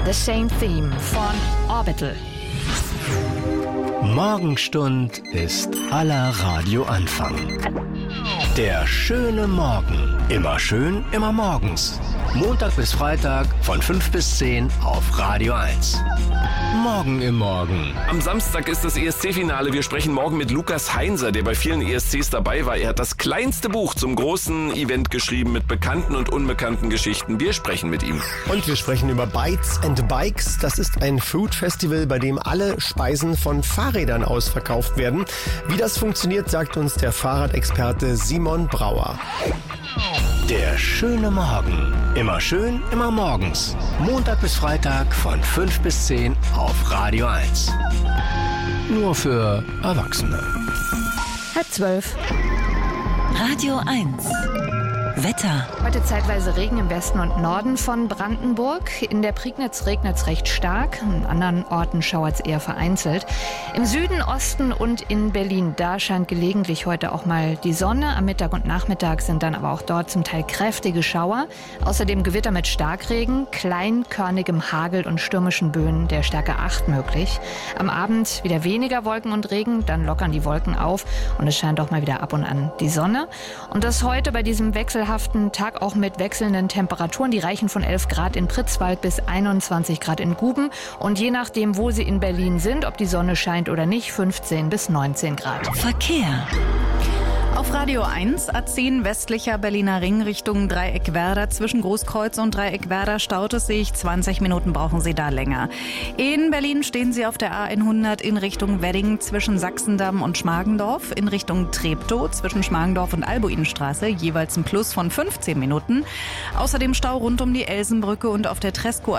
The Same Theme von Orbital. Morgenstund ist aller Radioanfang. Der schöne Morgen. Immer schön, immer morgens. Montag bis Freitag von 5 bis 10 auf Radio 1. Morgen im Morgen. Am Samstag ist das ESC-Finale. Wir sprechen morgen mit Lukas Heinzer, der bei vielen ESCs dabei war. Er hat das kleinste Buch zum großen Event geschrieben mit bekannten und unbekannten Geschichten. Wir sprechen mit ihm. Und wir sprechen über Bites and Bikes. Das ist ein Food Festival, bei dem alle Speisen von Fahrrädern aus verkauft werden. Wie das funktioniert, sagt uns der Fahrradexperte Simon Brauer. Der schöne Morgen. Immer schön, immer morgens. Montag bis Freitag von 5 bis 10 auf Radio 1. Nur für Erwachsene. 11:30. Radio 1. Wetter. Heute zeitweise Regen im Westen und Norden von Brandenburg. In der Prignitz regnet es recht stark. An anderen Orten schauert es eher vereinzelt. Im Süden, Osten und in Berlin, da scheint gelegentlich heute auch mal die Sonne. Am Mittag und Nachmittag sind dann aber auch dort zum Teil kräftige Schauer. Außerdem Gewitter mit Starkregen, kleinkörnigem Hagel und stürmischen Böen der Stärke 8 möglich. Am Abend wieder weniger Wolken und Regen, dann lockern die Wolken auf und es scheint auch mal wieder ab und an die Sonne. Und das heute bei diesem wechselhaften Tag auch mit wechselnden Temperaturen. Die reichen von 11 Grad in Pritzwalk bis 21 Grad in Guben. Und je nachdem, wo Sie in Berlin sind, ob die Sonne scheint oder nicht, 15 bis 19 Grad. Verkehr. Auf Radio 1, A10 westlicher Berliner Ring Richtung Dreieckwerder. Zwischen Großkreuz und Dreieckwerder staut es sich. 20 Minuten brauchen Sie da länger. In Berlin stehen Sie auf der A100 in Richtung Wedding zwischen Sachsendamm und Schmargendorf. In Richtung Treptow zwischen Schmargendorf und Albuinstraße jeweils ein Plus von 15 Minuten. Außerdem Stau rund um die Elsenbrücke und auf der Tresco